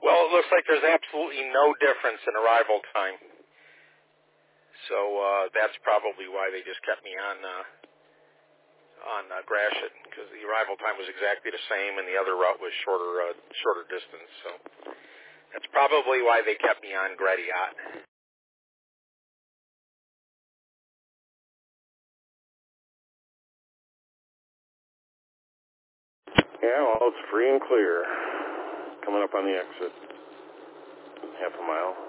Well, it looks like there's absolutely no difference in arrival time. So that's probably why they just kept me on Gratiot, because the arrival time was exactly the same, and the other route was shorter distance. So that's probably why they kept me on Gratiot. Yeah, well, it's free and clear. Coming up on the exit. Half a mile.